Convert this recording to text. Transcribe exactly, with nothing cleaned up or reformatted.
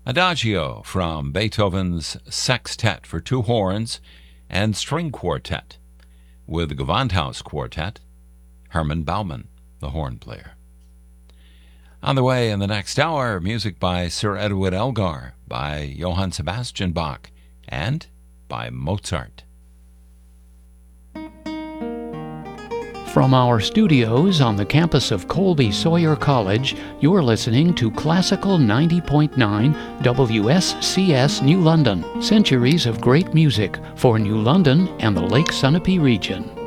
Adagio from Beethoven's Sextet for Two Horns and String Quartet, with the Gewandhaus Quartet, Herman Baumann, the horn player. On the way in the next hour, music by Sir Edward Elgar, by Johann Sebastian Bach, and by Mozart. From our studios on the campus of Colby Sawyer College, you're listening to Classical ninety point nine W S C S New London. Centuries of great music for New London and the Lake Sunapee region.